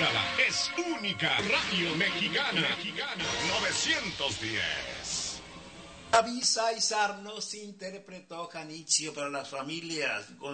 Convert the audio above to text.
Encuéntrala. Es única. Radio Mexicana. 910. David Sáizar nos interpretó Janitzio para las familias.